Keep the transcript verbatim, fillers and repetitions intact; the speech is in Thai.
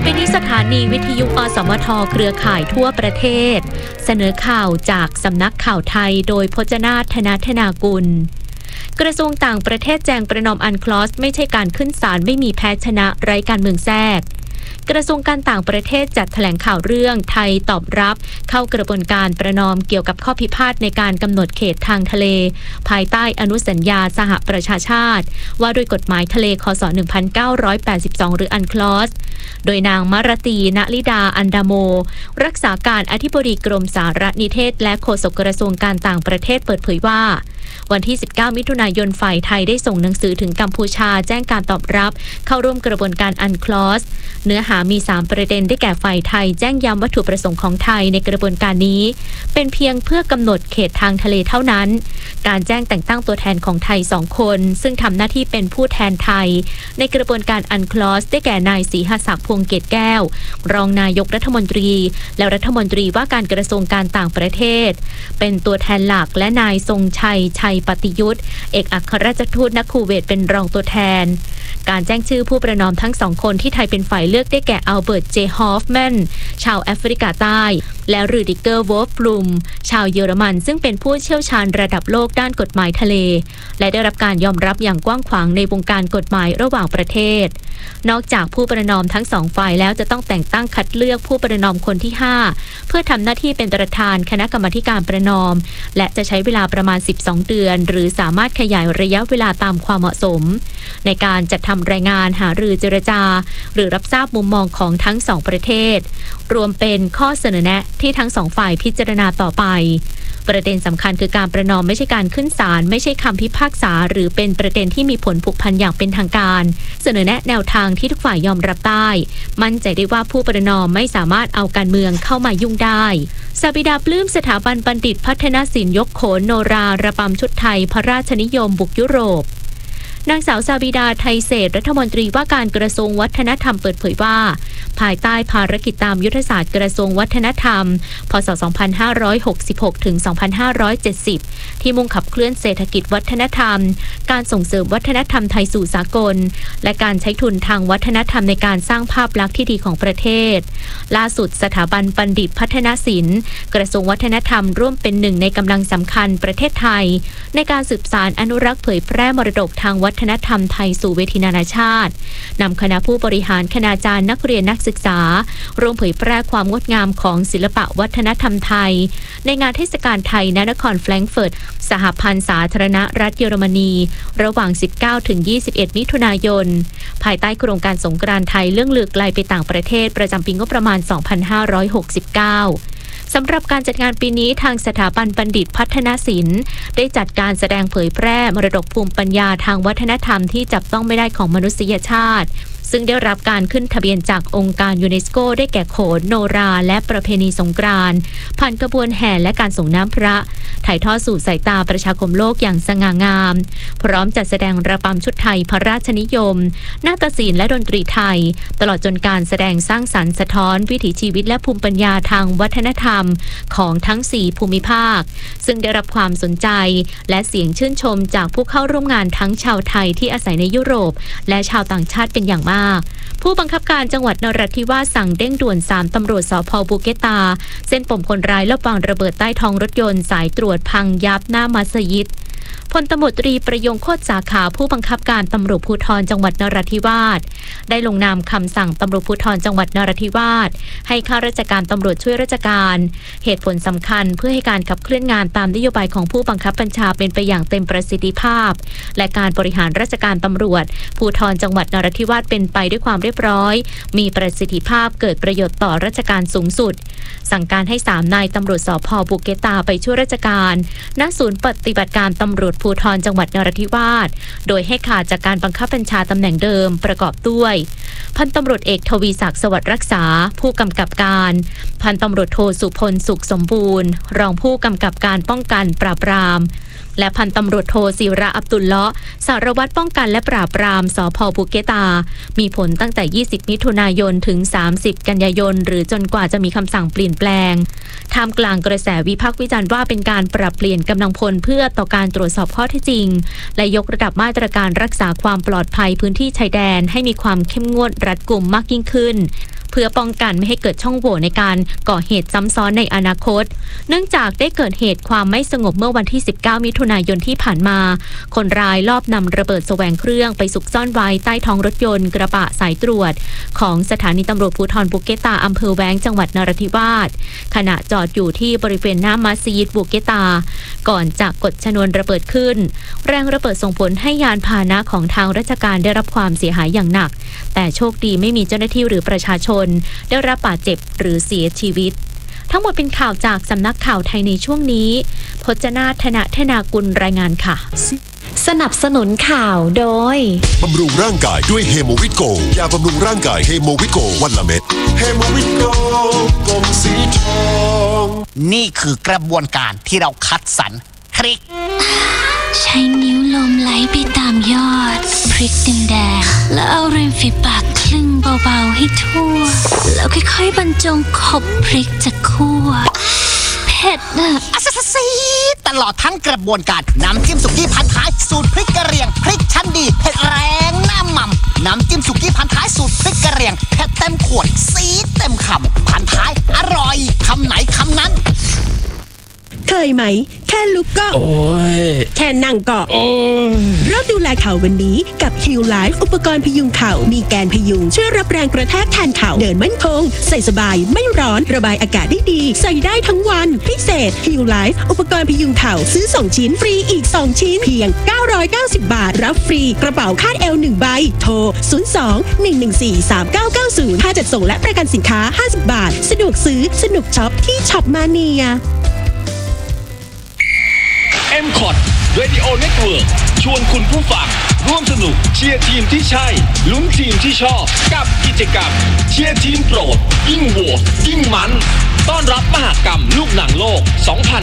ไปนี้สถานีวิทยุอสมทเครือข่ายทั่วประเทศเสนอข่าวจากสำนักข่าวไทยโดยพจนาถ ธนธนากุลกระทรวงต่างประเทศแจงประนอมอันคลอสไม่ใช่การขึ้นศาลไม่มีแพ้ชนะไร้การเมืองแทรกกระทรวงการต่างประเทศจัดแถลงข่าวเรื่องไทยตอบรับเข้ากระบวนการประนอมเกี่ยวกับข้อพิพาทในการกำหนดเขตทางทะเลภายใต้อนุสัญญาสหประชาชาติว่าด้วยกฎหมายทะเลคศหนึ่งพันเก้าร้อยแปดสิบสองหรืออันคลอสโดยนางมรตีณลิดาอันดาโมรักษาการอธิบดีกรมสารนิเทศและโฆษกกระทรวงการต่างประเทศเปิดเผยว่าวันที่สิบเก้ามิถุนายนฝ่ายไทยได้ส่งหนังสือถึงกัมพูชาแจ้งการตอบรับเข้าร่วมกระบวนการอันคลอสเนื้อหามีสามประเด็นได้แก่ฝ่ายไทยแจ้งย้ำวัตถุประสงค์ของไทยในกระบวนการนี้เป็นเพียงเพื่อกำหนดเขตทางทะเลเท่านั้นการแจ้งแต่งตั้งตัวแทนของไทยสองคนซึ่งทำหน้าที่เป็นผู้แทนไทยในกระบวนการอันคลอสได้แก่นายศรีหศักดิ์พวงเกตแก้วรองนายกรัฐมนตรีและรัฐมนตรีว่าการกระทรวงการต่างประเทศเป็นตัวแทนหลักและนายทรงชัยชัยปฏิยุทธเอกอัครราชทูตณคูเวตเป็นรองตัวแทนการแจ้งชื่อผู้ประนอมทั้งสองคนที่ไทยเป็นฝ่ายเลือกได้แก่อัลเบิร์ตเจฮอฟแมนชาวแอฟริกาใต้และรูดิเกอร์วอล์ฟบลูมชาวเยอรมันซึ่งเป็นผู้เชี่ยวชาญระดับโลกด้านกฎหมายทะเลและได้รับการยอมรับอย่างกว้างขวางในวงการกฎหมายระหว่างประเทศนอกจากผู้ประนอมทั้งสองฝ่ายแล้วจะต้องแต่งตั้งคัดเลือกผู้ประนอมคนที่ห้าเพื่อทำหน้าที่เป็นประธานคณะกรรมาการประนอมและจะใช้เวลาประมาณสิบสองเดือนหรือสามารถขยายระยะเวลาตามความเหมาะสมในการจัดทำรายงานหารือเจรจาหรือรับทราบมุมมองของทั้งสองประเทศรวมเป็นข้อเสนอแนะที่ทั้งสองฝ่ายพิจารณาต่อไปประเด็นสำคัญคือการประนอมไม่ใช่การขึ้นศาลไม่ใช่คำพิพากษาหรือเป็นประเด็นที่มีผลผูกพันอย่างเป็นทางการเสนอแนะแนวทางที่ทุกฝ่ายยอมรับได้มั่นใจได้ว่าผู้ประนอมไม่สามารถเอาการเมืองเข้ามายุ่งได้สบิดาปลื้มสถาบันบัณฑิตพัฒนศิลป์ยกโขนโนราระบำชุดไทยพระราชนิยมบุกยุโรปนางสาวซาบิดาไทยเศรษฐ์รัฐมนตรีว่าการกระทรวงวัฒนธรรมเปิดเผยว่าภายใต้ภารกิจตามยุทธศาสตร์กระทรวงวัฒนธรรมพ.ศ. สองพันห้าร้อยหกสิบหก ถึง สองพันห้าร้อยเจ็ดสิบที่มุ่งขับเคลื่อนเศรษฐกิจวัฒนธรรมการส่งเสริมวัฒนธรรมไทยสู่สากลและการใช้ทุนทางวัฒนธรรมในการสร้างภาพลักษณ์ที่ดีของประเทศล่าสุดสถาบันบัณฑิตพัฒนศิลป์กระทรวงวัฒนธรรมร่วมเป็นหนึ่งในกำลังสำคัญประเทศไทยในการสืบสานอนุรักษ์เผยแพร่มรดกทางวัฒนธรรมไทยสู่เวทีนานาชาตินำคณะผู้บริหารคณาจารย์นักเรียนนักศึกษาร่วมเผยแพร่ความงดงามของศิลปะวัฒนธรรมไทยในงานเทศกาลไทยณนครแฟรงก์เฟิร์ตสหพันธ์สาธารณรัฐเยอรมนีระหว่าง สิบเก้าถึงยี่สิบเอ็ด มิถุนายนภายใต้โครงการสงกรานต์ไทยเรื่องลือไกลไปต่างประเทศประจำปีงบประมาณ สองพันห้าร้อยหกสิบเก้าสำหรับการจัดงานปีนี้ทางสถาบันบัณฑิตพัฒนศิลป์ได้จัดการแสดงเผยแพร่มรดกภูมิปัญญาทางวัฒนธรรมที่จับต้องไม่ได้ของมนุษยชาติซึ่งได้รับการขึ้นทะเบียนจากองค์การยูเนสโกได้แก่โขนโนราและประเพณีสงกรานต์ผ่านกระบวนแห่และการส่งน้ำพระถ่ายทอดสู่สายตาประชาคมโลกอย่างสง่างามพร้อมจัดแสดงระบำชุดไทยพระราชนิยมนาฏศิลป์และดนตรีไทยตลอดจนการแสดงสร้างสรรค์สะท้อนวิถีชีวิตและภูมิปัญญาทางวัฒนธรรมของทั้งสี่ภูมิภาคซึ่งได้รับความสนใจและเสียงชื่นชมจากผู้เข้าร่วมงานทั้งชาวไทยที่อาศัยในยุโรปและชาวต่างชาติเป็นอย่างมากผู้บังคับการจังหวัดนราธิวาสสั่งเด้งด่วนสามตำรวจสภ.บูเกตาเส้นปมคนร้ายลอบวางระเบิดใต้ท้องรถยนต์สายตรวจพังยับหน้ามัสยิดพลตำรวจตรีประยงโคตรสาขาผู้บังคับการตำรวจภูธรจังหวัดนราธิวาสได้ลงนามคำสั่งตำรวจภูธรจังหวัดนราธิวาสให้ข้าราชการตำรวจช่วยราชการเหตุผลสำคัญเพื่อให้การขับเคลื่อนงานตามนโยบายของผู้บังคับบัญชาเป็นไปอย่างเต็มประสิทธิภาพและการบริหารราชการตำรวจภูธรจังหวัดนราธิวาสเป็นไปด้วยความเรียบร้อยมีประสิทธิภาพเกิดประโยชน์ต่อราชการสูงสุดสั่งการให้สามนายตำรวจสภ.บูเกตาไปช่วยราชการณศูนย์ปฏิบัติการตำรวจภูธรจังหวัดนราธิวาสโดยให้ขาดจากการบังคับบัญชาตำแหน่งเดิมประกอบด้วยพันตำรวจเอกทวีศักดิ์สวัสดิ์รักษาผู้กำกับการพันตำรวจโทสุพลสุขสมบูรณ์รองผู้กำกับการป้องกันปราบปรามและพันตำรวจโทศิระอับดุลเลาะห์สารวัตรป้องกันและปราบปรามสภ.ภูเก็ตามีผลตั้งแต่ยี่สิบมิถุนายนถึงสามสิบกันยายนหรือจนกว่าจะมีคำสั่งเปลี่ยนแปลงท่ามกลางกระแสวิพากษ์วิจารณ์ว่าเป็นการปรับเปลี่ยนกำลังพลเพื่อต่อการตรวจสอบข้อเท็จจริงและยกระดับมาตรการรักษาความปลอดภัยพื้นที่ชายแดนให้มีความเข้มงวดรัดกุมมากยิ่งขึ้นเพื่อป้องกันไม่ให้เกิดช่องโหว่ในการก่อเหตุซ้ำซ้อนในอนาคตเนื่องจากได้เกิดเหตุความไม่สงบเมื่อวันที่สิบเก้ามิถุนายนที่ผ่านมาคนร้ายลอบนำระเบิดแสวงเครื่องไปซุกซ่อนไว้ใต้ท้องรถยนต์กระบะสายตรวจของสถานีตำรวจภูธรบุเกตาอำเภอแว้งจังหวัดนราธิวาสขณะจอดอยู่ที่บริเวณหน้ามัสยิดบุเกตาก่อนจะกดชนวนระเบิดขึ้นแรงระเบิดส่งผลให้ยานพาหนะของทางราชการได้รับความเสียหายอย่างหนักแต่โชคดีไม่มีเจ้าหน้าที่หรือประชาชนได้รับบาดเจ็บหรือเสียชีวิตทั้งหมดเป็นข่าวจากสำนักข่าวไทยในช่วงนี้พจนาธนธนากุลรายงานค่ะสนับสนุนข่าวโดยบำรุงร่างกายด้วยเฮโมวิโกยาบำรุงร่างกายเฮโมวิโกวันละเม็ดเฮโมวิโกกลมสีทองนี่คือกระบวนการที่เราคัดสรรคลิกใช้นิ้วลมไหลไปตามยอดพริกแดงๆแล้วเอาริมฝีปากคลึงเบาๆให้ทั่วแล้วค่อยๆบรรจงขบพริกจากคั่วเผ็ดนะอัสซีตลอดทั้งกระบวนการน้ำจิ้มสุกี้พันท้ายสูตรพริกกระเหรี่ยงพริกชั้นดีเผ็ดแรงหน้าหม่ำน้ำจิ้มสุกี้พันท้ายสูตรพริกกระเหรี่ยงเผ็ดเต็มขวดซีดเต็มคำพันท้ายอร่อยคำไหนคำนั้นเคยไหมแค่ลุกก็โอ้ยแค่นั่งก็โอ้ยเริ่มดูแลเข่าวันนี้กับ Heal Life อุปกรณ์พยุงเข่ามีแกนพยุงช่วยรับแรงกระแทกแทนเข่าเดินมั่นคงใส่สบายไม่ร้อนระบายอากาศได้ดีใส่ได้ทั้งวันพิเศษ Heal Life อุปกรณ์พยุงเข่าซื้อสองชิ้นฟรีอีกสองชิ้นเพียงเก้าร้อยเก้าสิบบาทรับฟรีกระเป๋าคาดเอวหนึ่งใบโทรศูนย์ สอง หนึ่ง หนึ่ง สี่ สาม เก้า เก้า ศูนย์ค่าจัดส่งและประกันสินค้าห้าสิบบาทสะดวกซื้อสนุกช็อปที่ช็อปมาเนียเอ็ม คอท Radio Network ชวนคุณผู้ฟังร่วมสนุกเชียร์ทีมที่ใช่ลุ้นทีมที่ชอบกับกิจกรรมเชียร์ทีมโปรดยิ่งโหวตยิ่งมันต้อนรับมหกรรมลูกหนังโลกสองพัน